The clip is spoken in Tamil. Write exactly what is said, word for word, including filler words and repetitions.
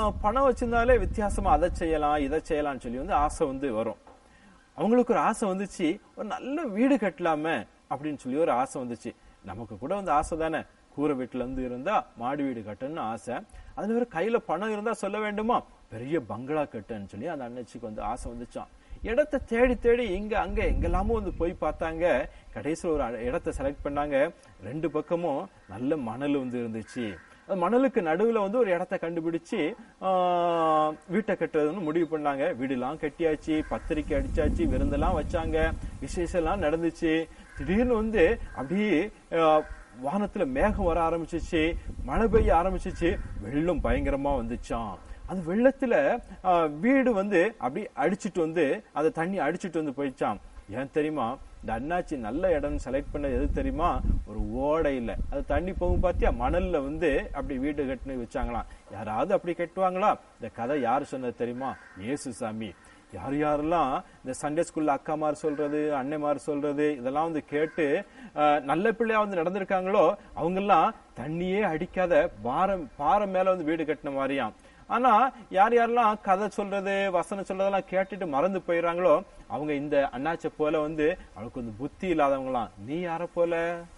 பணம் வச்சிருந்தாலே வித்தியாசமா அதை செய்யலாம் இதை செய்யலாம்னு சொல்லி வந்து ஆசை வந்து வரும். அவங்களுக்கு ஒரு ஆசை வந்துச்சு, ஒரு நல்ல வீடு கட்டலாமே அப்படின்னு சொல்லி ஒரு ஆசை வந்துச்சு. நமக்கு கூட வந்து ஆசை தானே, கூரை வீட்டுல இருந்து இருந்தா மாடி வீடு கட்டணும்னு ஆசை. அதுல ஒரு கையில பணம் இருந்தா சொல்ல வேண்டுமா, பெரிய பங்களா கட்டுன்னு சொல்லி அந்த அண்ணச்சிக்கு வந்து ஆசை வந்துச்சான். இடத்தை தேடி தேடி இங்க அங்க எங்கெல்லாமோ வந்து போய் பார்த்தாங்க. கடைசியில் ஒரு இடத்தை செலக்ட் பண்ணாங்க. ரெண்டு பக்கமும் நல்ல மணல் வந்து இருந்துச்சு. மணலுக்கு நடுவுல வந்து ஒரு இடத்த கண்டுபிடிச்சு ஆஹ் வீட்டை கட்டுறதுன்னு முடிவு பண்ணாங்க. வீடுலாம் கட்டியாச்சு, பத்திரிக்கை அடிச்சாச்சு, விருந்தெல்லாம் வச்சாங்க, விசேஷம் எல்லாம் நடந்துச்சு. திடீர்னு வந்து அப்படியே வானத்துல மேகம் வர ஆரம்பிச்சிச்சு, மழை பெய்ய ஆரம்பிச்சிச்சு, வெள்ளம் பயங்கரமா வந்துச்சான். அந்த வெள்ளத்துல வீடு வந்து அப்படி அடிச்சுட்டு வந்து அந்த தண்ணி அடிச்சுட்டு வந்து போயிடுச்சான். ஏன் தெரியுமா, இந்த அண்ணாச்சி நல்ல இடம் செலக்ட் பண்ண எது தெரியுமா, ஒரு ஓடையில அது தண்ணி போகும் பாத்தியா, மணல்ல வந்து அப்படி வீடு கட்டுன்னு வச்சாங்களாம். யாராவது அப்படி கட்டுவாங்களா? இந்த கதை யாரு சொன்னது தெரியுமா, இயேசு சாமி. யார் யாரெல்லாம் இந்த சண்டே ஸ்கூல்ல அக்காமார் சொல்றது, அன்னைமார் சொல்றது இதெல்லாம் வந்து கேட்டு நல்ல பிள்ளையா வந்து நடந்திருக்காங்களோ அவங்க எல்லாம் தண்ணியே அடிக்காத பாரம் பாறை மேல வந்து வீடு கட்டின மாதிரியாம். ஆனா யார் யாரெல்லாம் கதை சொல்றது வசனம் சொல்றதெல்லாம் கேட்டுட்டு மறந்து போயிடறாங்களோ அவங்க இந்த அண்ணாச்சை போல வந்து அவளுக்கு வந்து புத்தி இல்லாதவங்களாம். நீ யார போல?